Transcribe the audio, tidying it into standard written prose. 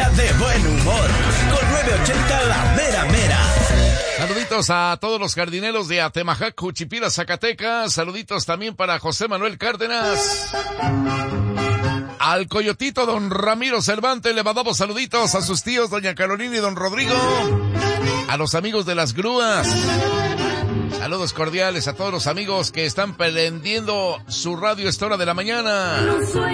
día de buen humor. Con 980 La Mera Mera. Saluditos a todos los jardineros de Atemajac, Juchipila, Zacatecas. Saluditos también para José Manuel Cárdenas. Al coyotito don Ramiro Cervantes le mandamos saluditos, a sus tíos doña Carolina y don Rodrigo, a los amigos de las grúas. Saludos cordiales a todos los amigos que están prendiendo su radio a esta hora de la mañana.